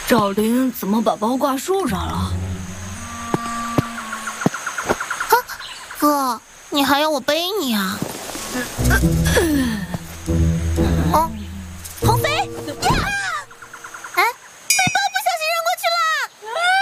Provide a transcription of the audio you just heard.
赵林怎么把包挂树上了？ 哥，你还要我背你啊？